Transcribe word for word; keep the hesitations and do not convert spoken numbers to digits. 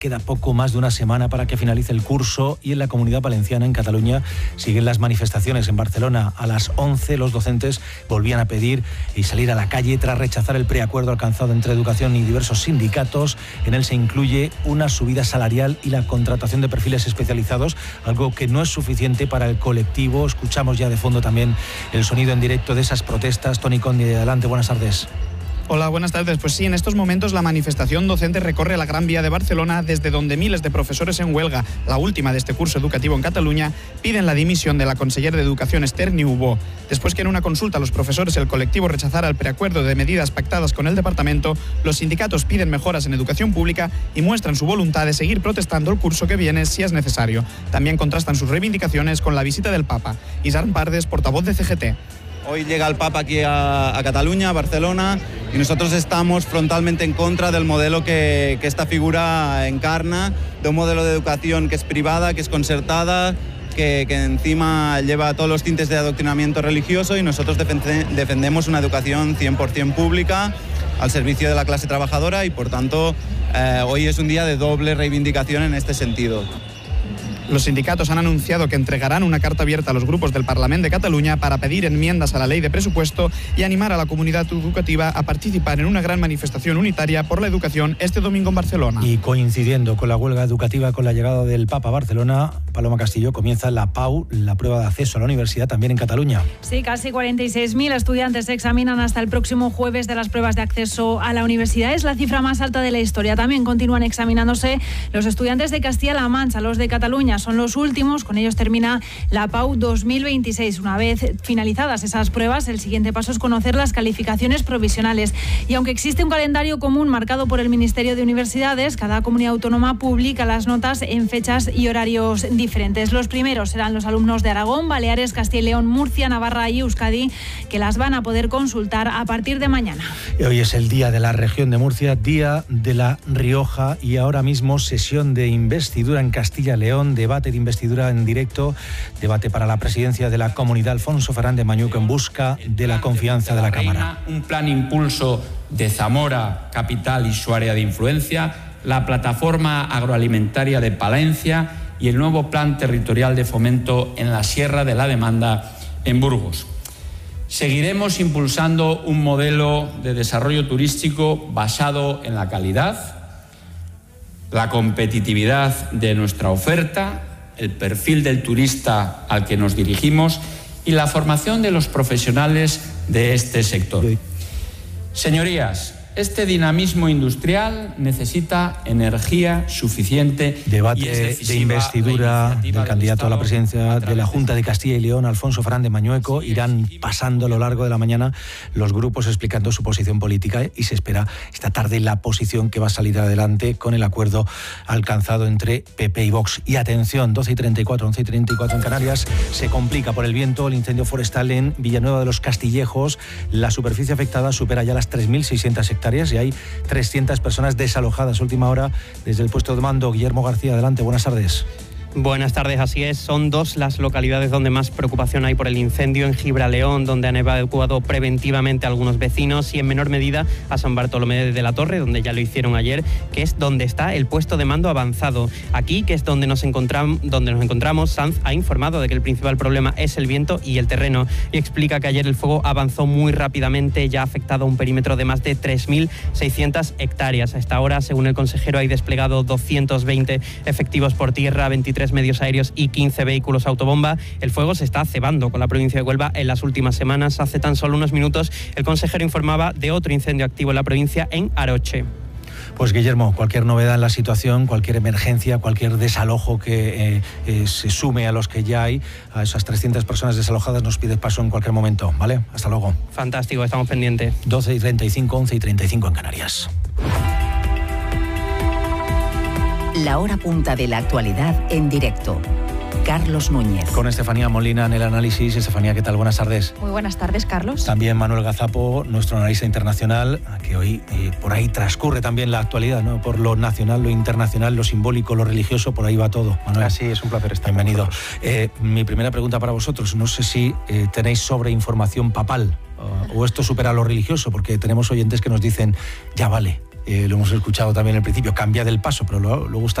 Queda poco más de una semana para que finalice el curso y en la Comunidad Valenciana, en Cataluña, siguen las manifestaciones. En Barcelona, a las once, los docentes volvían a pedir y salir a la calle tras rechazar el preacuerdo alcanzado entre Educación y diversos sindicatos. En él se incluye una subida salarial y la contratación de perfiles especializados, algo que no es suficiente para el colectivo. Escuchamos ya de fondo también el sonido en directo de esas protestas. Tony Conde, adelante, buenas tardes. Hola, buenas tardes. Pues sí, en estos momentos la manifestación docente recorre la Gran Vía de Barcelona, desde donde miles de profesores en huelga, la última de este curso educativo en Cataluña, piden la dimisión de la consellera de Educación, Esther Niubó. Después que en una consulta a los profesores el colectivo rechazara el preacuerdo de medidas pactadas con el departamento, los sindicatos piden mejoras en educación pública y muestran su voluntad de seguir protestando el curso que viene si es necesario. También contrastan sus reivindicaciones con la visita del Papa. Isarn Pardes, portavoz de C G T. Hoy llega el Papa aquí a, a Cataluña, a Barcelona, y nosotros estamos frontalmente en contra del modelo que, que esta figura encarna, de un modelo de educación que es privada, que es concertada, que, que encima lleva todos los tintes de adoctrinamiento religioso, y nosotros defende, defendemos una educación cien por ciento pública, al servicio de la clase trabajadora, y por tanto eh, hoy es un día de doble reivindicación en este sentido. Los sindicatos han anunciado que entregarán una carta abierta a los grupos del Parlament de Cataluña para pedir enmiendas a la ley de presupuesto y animar a la comunidad educativa a participar en una gran manifestación unitaria por la educación este domingo en Barcelona. Y coincidiendo con la huelga educativa, con la llegada del Papa a Barcelona, Paloma Castillo, comienza la P A U, la prueba de acceso a la universidad, también en Cataluña. Sí, casi cuarenta y seis mil estudiantes se examinan hasta el próximo jueves de las pruebas de acceso a la universidad. Es la cifra más alta de la historia. También continúan examinándose los estudiantes de Castilla-La Mancha, los de Cataluña. Son los últimos, con ellos termina la P A U dos mil veintiséis. Una vez finalizadas esas pruebas, el siguiente paso es conocer las calificaciones provisionales. Y aunque existe un calendario común marcado por el Ministerio de Universidades, cada comunidad autónoma publica las notas en fechas y horarios diferentes. Los primeros serán los alumnos de Aragón, Baleares, Castilla y León, Murcia, Navarra y Euskadi, que las van a poder consultar a partir de mañana. Y hoy es el día de la región de Murcia, día de La Rioja, y ahora mismo sesión de investidura en Castilla y León, debate de investidura en directo, debate para la presidencia de la Comunidad. Alfonso Fernández Mañuco en busca de la confianza de la Cámara. Un plan impulso de Zamora, capital y su área de influencia, la plataforma agroalimentaria de Palencia y el nuevo plan territorial de fomento en la Sierra de la Demanda en Burgos. Seguiremos impulsando un modelo de desarrollo turístico basado en la calidad, la competitividad de nuestra oferta, el perfil del turista al que nos dirigimos y la formación de los profesionales de este sector. Señorías, este dinamismo industrial necesita energía suficiente. Debate de investidura del candidato a la presidencia de la Junta de Castilla y León, Alfonso Fernández Mañueco. Irán pasando a lo largo de la mañana los grupos explicando su posición política, y se espera esta tarde la posición que va a salir adelante con el acuerdo alcanzado entre P P y Vox. Y atención, doce y treinta y cuatro, once y treinta y cuatro en Canarias, se complica por el viento el incendio forestal en Villanueva de los Castillejos. La superficie afectada supera ya las tres mil seiscientas hectáreas y hay trescientas personas desalojadas. Última hora desde el puesto de mando. Guillermo García, adelante, buenas tardes. Buenas tardes, así es. Son dos las localidades donde más preocupación hay por el incendio: en Gibraleón, donde han evacuado preventivamente a algunos vecinos, y en menor medida a San Bartolomé de la Torre, donde ya lo hicieron ayer, que es donde está el puesto de mando avanzado. Aquí, que es donde nos, encontram- donde nos encontramos, Sanz ha informado de que el principal problema es el viento y el terreno, y explica que ayer el fuego avanzó muy rápidamente, ya ha afectado a un perímetro de más de tres mil seiscientas hectáreas. A esta hora, según el consejero, hay desplegado doscientos veinte efectivos por tierra, veintitrés medios aéreos y quince vehículos autobomba. El fuego se está cebando con la provincia de Huelva en las últimas semanas. Hace tan solo unos minutos el consejero informaba de otro incendio activo en la provincia, en Aroche. Pues Guillermo, cualquier novedad en la situación, cualquier emergencia, cualquier desalojo que eh, eh, se sume a los que ya hay, a esas trescientas personas desalojadas, nos pides paso en cualquier momento, ¿vale? Hasta luego. Fantástico, estamos pendientes. doce y treinta y cinco, once y treinta y cinco en Canarias. La hora punta de la actualidad en directo. Carlos Núñez. Con Estefanía Molina en el análisis. Estefanía, ¿qué tal? Buenas tardes. Muy buenas tardes, Carlos. También Manuel Gazapo, nuestro analista internacional, que hoy eh, por ahí transcurre también la actualidad, ¿no? Por lo nacional, lo internacional, lo simbólico, lo religioso, por ahí va todo. Manuel, así es, un placer estar. Bienvenido. Eh, mi primera pregunta para vosotros, no sé si eh, tenéis sobreinformación papal uh, o esto supera lo religioso, porque tenemos oyentes que nos dicen, ya vale. eh, lo hemos escuchado también al principio, cambia del paso, pero luego, luego está